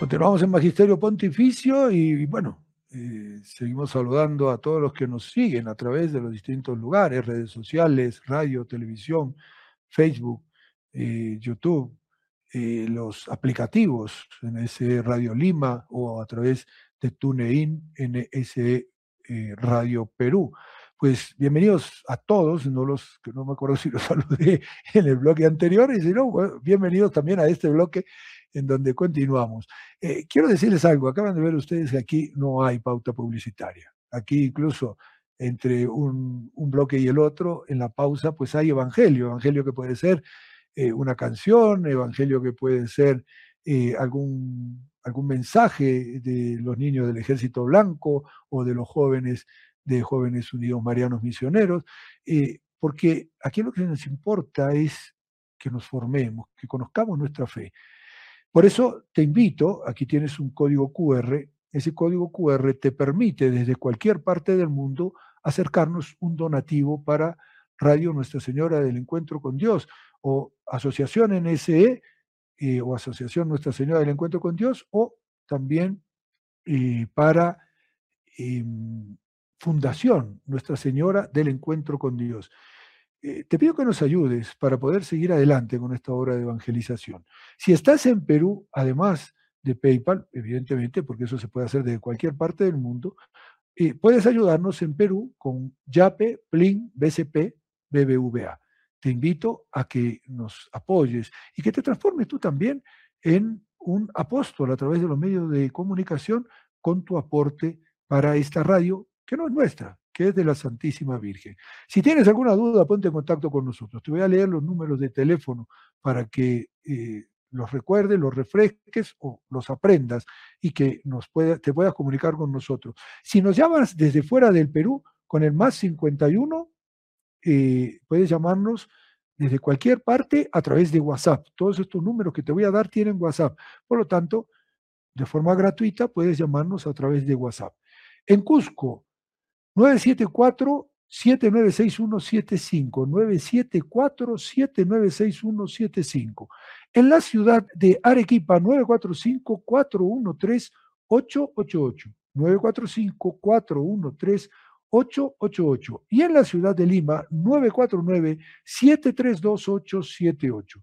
Continuamos en Magisterio Pontificio y bueno, seguimos saludando a todos los que nos siguen a través de los distintos lugares, redes sociales, radio, televisión, Facebook, YouTube, los aplicativos, NSE Radio Lima o a través de TuneIn, NSE Radio Perú. Pues bienvenidos a todos, que no me acuerdo si los saludé en el bloque anterior, y si no, bueno, bienvenidos también a este bloque en donde continuamos. Quiero decirles algo, acaban de ver ustedes que aquí no hay pauta publicitaria. Aquí incluso entre un bloque y el otro, en la pausa, pues hay evangelio que puede ser una canción, evangelio que puede ser algún mensaje de los niños del Ejército Blanco o de los jóvenes de Jóvenes Unidos Marianos Misioneros, porque aquí lo que nos importa es que nos formemos, que conozcamos nuestra fe. Por eso te invito, aquí tienes un código QR, ese código QR te permite desde cualquier parte del mundo acercarnos un donativo para Radio Nuestra Señora del Encuentro con Dios o Asociación NSE o Asociación Nuestra Señora del Encuentro con Dios o también para Fundación Nuestra Señora del Encuentro con Dios. Te pido que nos ayudes para poder seguir adelante con esta obra de evangelización. Si estás en Perú, además de PayPal, evidentemente, porque eso se puede hacer desde cualquier parte del mundo, puedes ayudarnos en Perú con Yape, Plin, BCP, BBVA. Te invito a que nos apoyes y que te transformes tú también en un apóstol a través de los medios de comunicación con tu aporte para esta radio, que no es nuestra, que es de la Santísima Virgen. Si tienes alguna duda, ponte en contacto con nosotros. Te voy a leer los números de teléfono para que los recuerdes, los refresques o los aprendas y que te puedas comunicar con nosotros. Si nos llamas desde fuera del Perú, con el más 51, puedes llamarnos desde cualquier parte a través de WhatsApp. Todos estos números que te voy a dar tienen WhatsApp. Por lo tanto, de forma gratuita puedes llamarnos a través de WhatsApp. En Cusco, 974-796175, 974-796175. En la ciudad de Arequipa, 945-413-888, 945-413-888. Y en la ciudad de Lima, 949-732-878,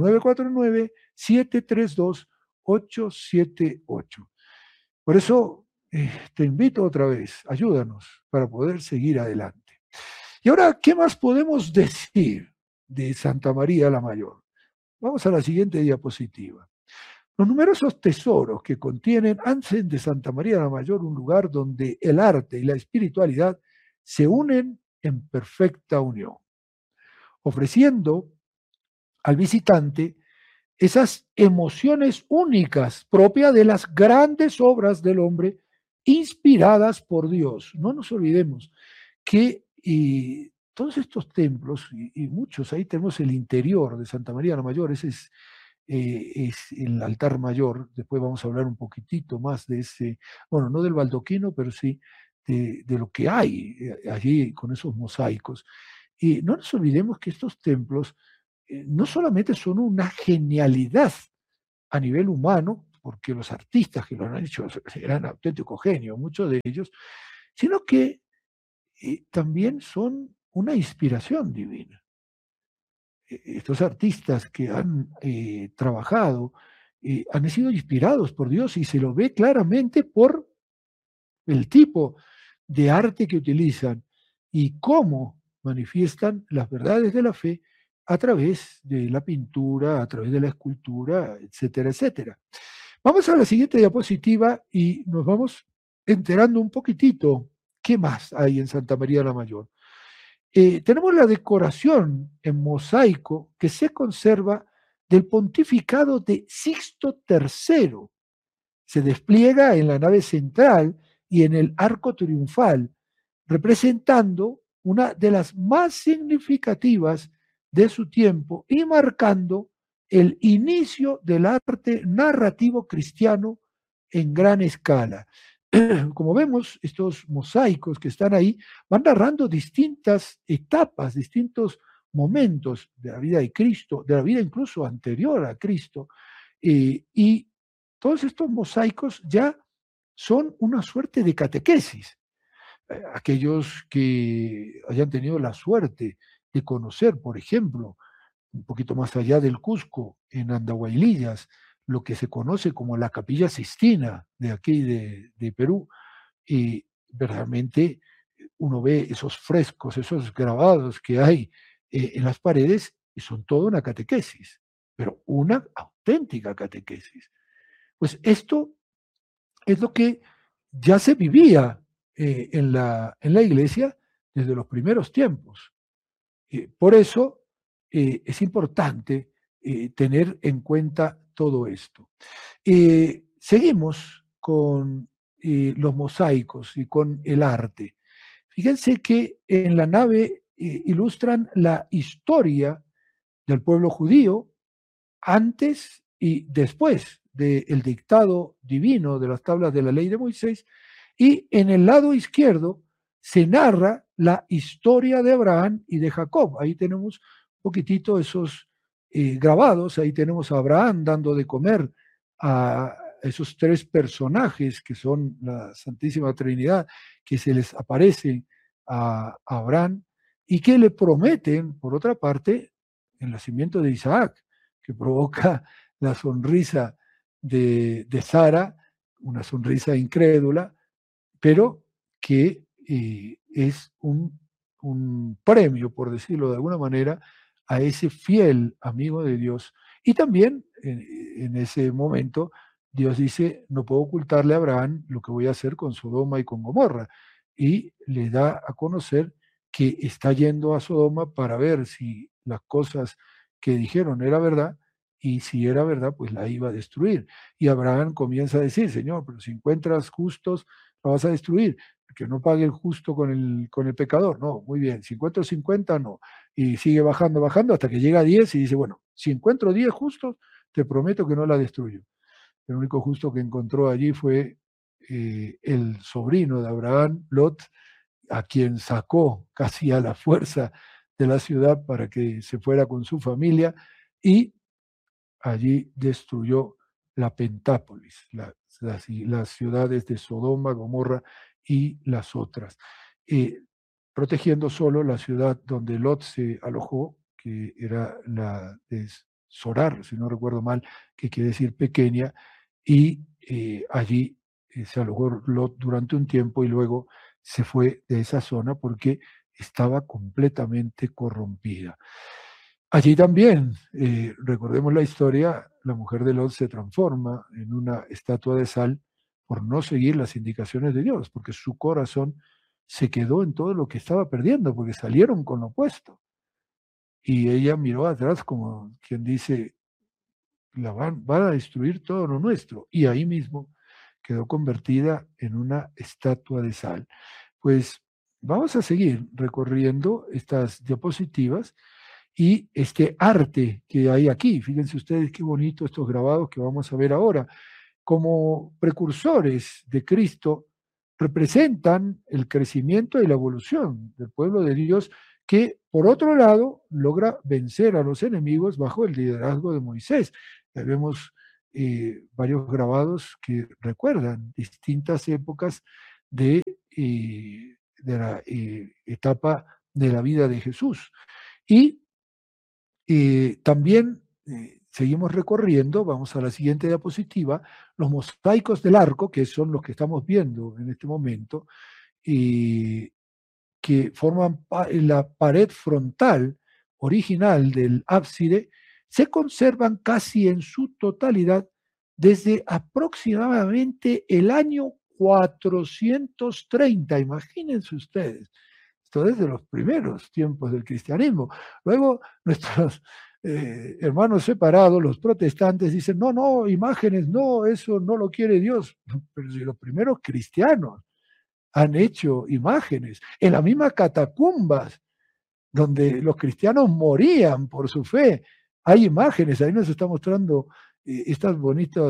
949-732-878. Por eso te invito otra vez, ayúdanos para poder seguir adelante. Y ahora, ¿qué más podemos decir de Santa María la Mayor? Vamos a la siguiente diapositiva. Los numerosos tesoros que contienen hacen de Santa María la Mayor un lugar donde el arte y la espiritualidad se unen en perfecta unión, ofreciendo al visitante esas emociones únicas propias de las grandes obras del hombre inspiradas por Dios. No nos olvidemos que todos estos templos, y muchos, ahí tenemos el interior de Santa María la Mayor, ese es el altar mayor. Después vamos a hablar un poquitito más de ese, bueno, no del baldoquino, pero sí de lo que hay allí con esos mosaicos. Y no nos olvidemos que estos templos no solamente son una genialidad a nivel humano, porque los artistas que lo han hecho eran auténticos genios, muchos de ellos, sino que también son una inspiración divina. Estos artistas que han trabajado han sido inspirados por Dios y se lo ve claramente por el tipo de arte que utilizan y cómo manifiestan las verdades de la fe a través de la pintura, a través de la escultura, etcétera, etcétera. Vamos a la siguiente diapositiva y nos vamos enterando un poquitito qué más hay en Santa María la Mayor. Tenemos la decoración en mosaico que se conserva del pontificado de Sixto III. Se despliega en la nave central y en el arco triunfal, representando una de las más significativas de su tiempo y marcando el inicio del arte narrativo cristiano en gran escala. Como vemos, estos mosaicos que están ahí van narrando distintas etapas, distintos momentos de la vida de Cristo, de la vida incluso anterior a Cristo, y todos estos mosaicos ya son una suerte de catequesis. Aquellos que hayan tenido la suerte de conocer, por ejemplo, un poquito más allá del Cusco, en Andahuaylillas, lo que se conoce como la Capilla Sistina de aquí de Perú, y verdaderamente uno ve esos frescos, esos grabados que hay en las paredes y son toda una catequesis, pero una auténtica catequesis. Pues esto es lo que ya se vivía en la iglesia desde los primeros tiempos. Por eso es importante tener en cuenta todo esto. Seguimos con los mosaicos y con el arte. Fíjense que en la nave ilustran la historia del pueblo judío antes y después del dictado divino de las tablas de la ley de Moisés, y en el lado izquierdo se narra la historia de Abraham y de Jacob. Ahí tenemos un poquitito esos grabados, ahí tenemos a Abraham dando de comer a esos tres personajes que son la Santísima Trinidad, que se les aparece a Abraham y que le prometen, por otra parte, el nacimiento de Isaac, que provoca la sonrisa de Sara, una sonrisa incrédula, pero que es un premio, por decirlo de alguna manera, a ese fiel amigo de Dios. Y también en ese momento Dios dice, no puedo ocultarle a Abraham lo que voy a hacer con Sodoma y con Gomorra. Y le da a conocer que está yendo a Sodoma para ver si las cosas que dijeron era verdad, y si era verdad, pues la iba a destruir. Y Abraham comienza a decir, Señor, pero si encuentras justos, la vas a destruir, que no pague el justo con el pecador. No, muy bien, si encuentro 50, no. Y sigue bajando, bajando, hasta que llega a 10 y dice, bueno, si encuentro 10 justos, te prometo que no la destruyo. El único justo que encontró allí fue el sobrino de Abraham, Lot, a quien sacó casi a la fuerza de la ciudad para que se fuera con su familia, y allí destruyó la Pentápolis, las ciudades de Sodoma, Gomorra y las otras, protegiendo solo la ciudad donde Lot se alojó, que era la de Sorar, si no recuerdo mal, que quiere decir pequeña, y allí se alojó Lot durante un tiempo y luego se fue de esa zona porque estaba completamente corrompida. Allí también, recordemos la historia, la mujer de Lot se transforma en una estatua de sal por no seguir las indicaciones de Dios, porque su corazón se quedó en todo lo que estaba perdiendo, porque salieron con lo opuesto. Y ella miró atrás como quien dice, van a destruir todo lo nuestro. Y ahí mismo quedó convertida en una estatua de sal. Pues vamos a seguir recorriendo estas diapositivas y este arte que hay aquí. Fíjense ustedes qué bonito estos grabados que vamos a ver ahora. Como precursores de Cristo, representan el crecimiento y la evolución del pueblo de Dios que, por otro lado, logra vencer a los enemigos bajo el liderazgo de Moisés. Ya vemos varios grabados que recuerdan distintas épocas de la etapa de la vida de Jesús. Y también seguimos recorriendo, vamos a la siguiente diapositiva, los mosaicos del arco, que son los que estamos viendo en este momento, y que forman la pared frontal original del ábside, se conservan casi en su totalidad desde aproximadamente el año 430, imagínense ustedes. Esto desde los primeros tiempos del cristianismo. Luego nuestros hermanos separados, los protestantes, dicen, no, no, imágenes, no, eso no lo quiere Dios. Pero si los primeros cristianos han hecho imágenes, en las mismas catacumbas donde los cristianos morían por su fe, hay imágenes, ahí nos está mostrando estas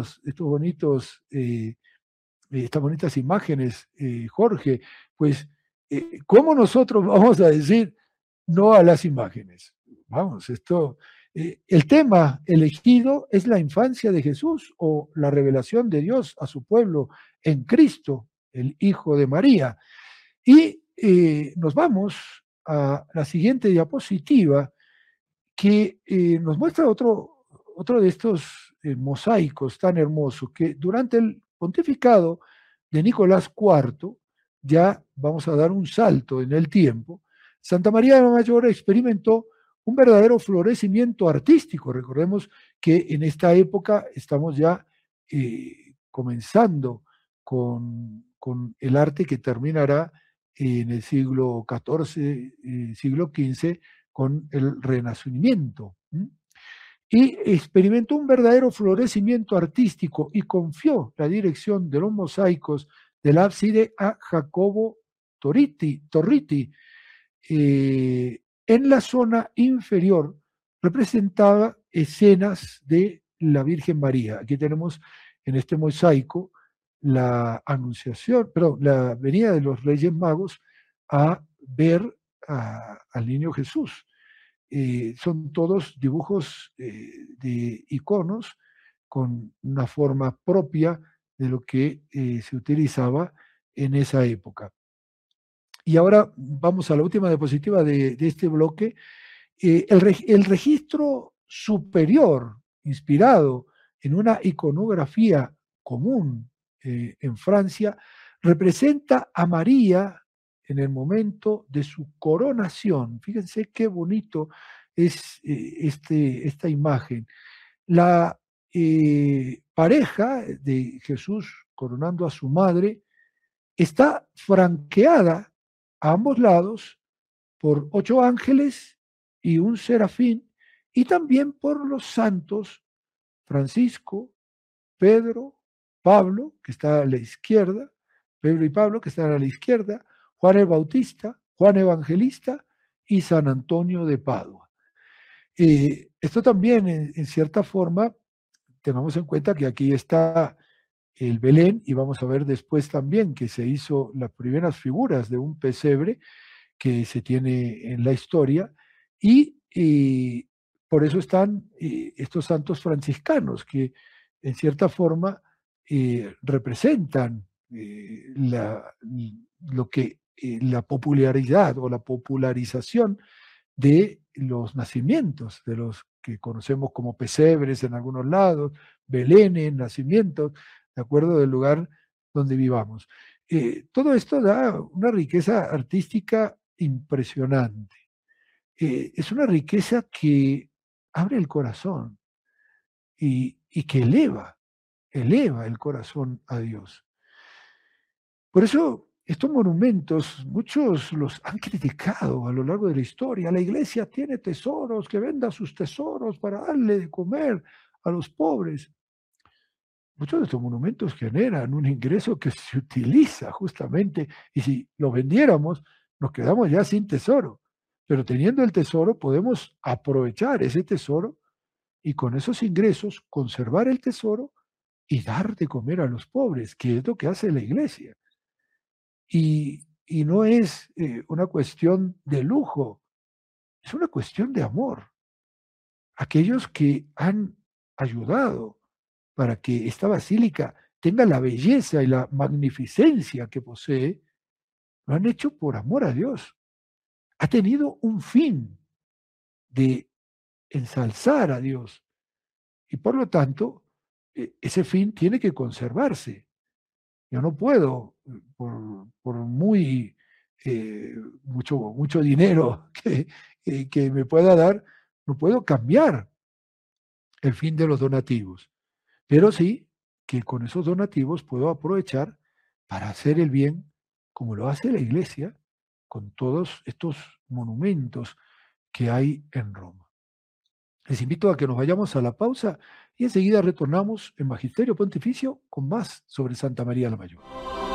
bonitas imágenes, Jorge. Pues ¿cómo nosotros vamos a decir no a las imágenes? Vamos, esto El tema elegido es la infancia de Jesús o la revelación de Dios a su pueblo en Cristo, el Hijo de María. Y nos vamos a la siguiente diapositiva que nos muestra otro de estos mosaicos tan hermosos que durante el pontificado de Nicolás IV, ya vamos a dar un salto en el tiempo, Santa María la Mayor experimentó un verdadero florecimiento artístico. Recordemos que en esta época estamos ya comenzando con el arte que terminará en el siglo XIV, siglo XV, con el Renacimiento. Y experimentó un verdadero florecimiento artístico y confió la dirección de los mosaicos del ábside a Jacobo Torriti. En la zona inferior representaba escenas de la Virgen María. Aquí tenemos en este mosaico la anunciación, perdón, la venida de los Reyes Magos a ver al niño Jesús. Son todos dibujos de iconos con una forma propia de lo que se utilizaba en esa época. Y ahora vamos a la última diapositiva de este bloque. El registro superior, inspirado en una iconografía común en Francia, representa a María en el momento de su coronación. Fíjense qué bonito es esta imagen. La pareja de Jesús coronando a su madre está franqueada a ambos lados por 8 ángeles y un serafín, y también por los santos Francisco, Pedro, Pablo, que está a la izquierda, Pedro y Pablo, que están a la izquierda, Juan el Bautista, Juan Evangelista y San Antonio de Padua. Esto también, en cierta forma, tengamos en cuenta que aquí está el Belén, y vamos a ver después también que se hizo las primeras figuras de un pesebre que se tiene en la historia, y por eso están estos santos franciscanos que en cierta forma representan la popularidad o la popularización de los nacimientos, de los que conocemos como pesebres en algunos lados, belenes, nacimientos, de acuerdo del lugar donde vivamos. Todo esto da una riqueza artística impresionante. Es una riqueza que abre el corazón y que eleva el corazón a Dios. Por eso estos monumentos, muchos los han criticado a lo largo de la historia. La iglesia tiene tesoros, que venda sus tesoros para darle de comer a los pobres. Muchos de estos monumentos generan un ingreso que se utiliza justamente, y si lo vendiéramos, nos quedamos ya sin tesoro. Pero teniendo el tesoro, podemos aprovechar ese tesoro y con esos ingresos conservar el tesoro y dar de comer a los pobres, que es lo que hace la iglesia. Y no es una cuestión de lujo, es una cuestión de amor. Aquellos que han ayudado para que esta basílica tenga la belleza y la magnificencia que posee, lo han hecho por amor a Dios. Ha tenido un fin de ensalzar a Dios, y por lo tanto, ese fin tiene que conservarse. Yo no puedo, por muy mucho dinero que me pueda dar, no puedo cambiar el fin de los donativos. Pero sí que con esos donativos puedo aprovechar para hacer el bien, como lo hace la Iglesia, con todos estos monumentos que hay en Roma. Les invito a que nos vayamos a la pausa y enseguida retornamos en Magisterio Pontificio con más sobre Santa María la Mayor.